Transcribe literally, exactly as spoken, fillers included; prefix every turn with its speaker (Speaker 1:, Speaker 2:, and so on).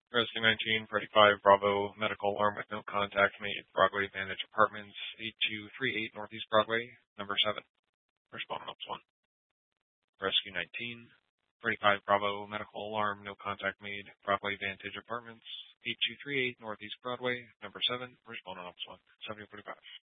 Speaker 1: Rescue nineteen, Freddy five, Bravo, medical alarm with no contact made, Broadway Vantage Apartments, eight two three eight Northeast Broadway, number seven. Respond on ops one. Rescue nineteen, Freddy five, Bravo, medical alarm, no contact made, Broadway Vantage Apartments, eight two three eight Northeast Broadway, number seven. Respond on ops one. seventy forty-five.